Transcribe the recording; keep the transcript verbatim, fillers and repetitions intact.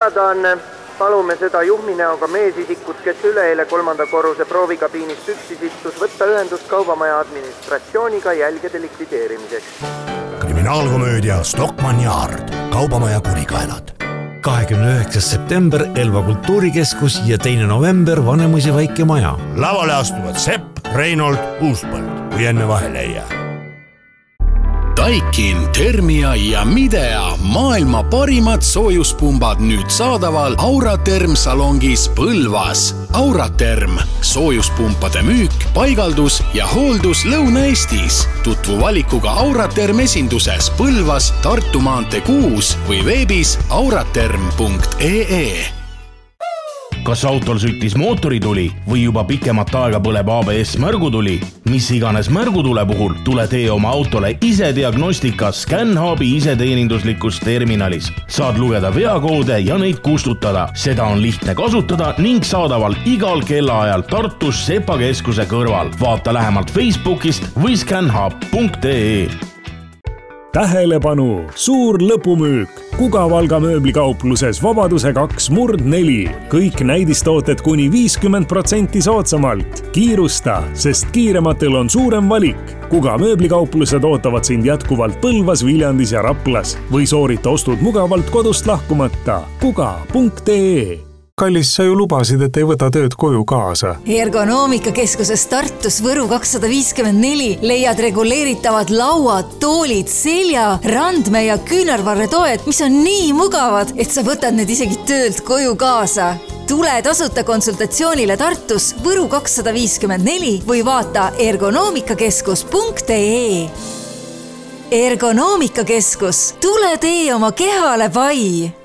teadaanne. Palume seda juhminäoga meesisikut, kes üleeile kolmanda korruse proovikabiinis püksis istus, võtta ühendust Kaubamaja administratsiooniga jälgede likvideerimiseks. Kriminaalkomöödia Stockmann Yard, Kaubamaja kurikaelad. kahekümne üheksas september Elva kultuurikeskus ja teine november Vanemuise väike maja. Lavale astuvad Sepp, Reinold, Uuspõld, kui enne vahele ei jää. Daikin, Thermia ja Midea maailma parimad soojuspumbad nüüd saadaval Auraterm salongis Põlvas. Auraterm, soojuspumpade müük, paigaldus ja hooldus Lõuna-Eestis. Tutvu valikuga Auraterm esinduses Põlvas, Tartu maantee kuus või veebis auraterm punkt ee. Kas autol süttis mootorituli või juba pikemat aega põleb A B S märgutuli? Mis iganes märgutule puhul tule tee oma autole ise diagnostika ScanHubi iseteeninduslikus terminalis. Saad lugeda veakoode ja neid kustutada. Seda on lihtne kasutada ning saadaval igal kellaajal Tartus Sepa keskuse kõrval. Vaata lähemalt Facebookist või scanhub punkt ee. Tähelepanu, suur lõpumüük. Kuga-Valga mööblikaupluses Vabaduse kaks murd neli. Kõik näidistooted kuni viiskümmend protsenti soodsamalt. Kiirusta, sest kiirematel on suurem valik. Kuga mööblikauplused ootavad sind jätkuvalt Põlvas, Viljandis ja Raplas. Või soorita ostud mugavalt kodust lahkumata. kuga punkt ee. Kallis, sa ju lubasid, et ei võta tööd koju kaasa. Ergonoomikakeskuses Tartus Võru kakssada viiskümmend neli leiad reguleeritavad lauad, toolid, selja, randme ja küünarvarretoed, mis on nii mugavad, et sa võtad need isegi töölt koju kaasa. Tule tasuta konsultatsioonile Tartus Võru kakssada viiskümmend neli või vaata ergonoomikakeskus punkt ee. Ergonoomikakeskus, tule tee oma kehale pai!